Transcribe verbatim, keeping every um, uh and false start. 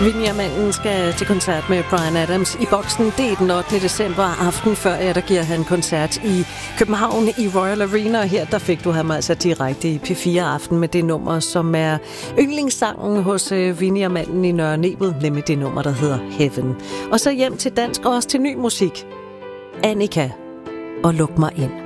Vinjermanden skal til koncert med Bryan Adams i Boksen. Det er den ottende december aften, før ja, der giver han koncert i København i Royal Arena. Og her der fik du ham altså direkte i P fire Aften med det nummer, som er yndlingssangen hos øh, Vinjermanden i Nørre Nebel, nemlig det nummer, der hedder Heaven. Og så hjem til dansk og også til ny musik. Annika og Luk mig ind.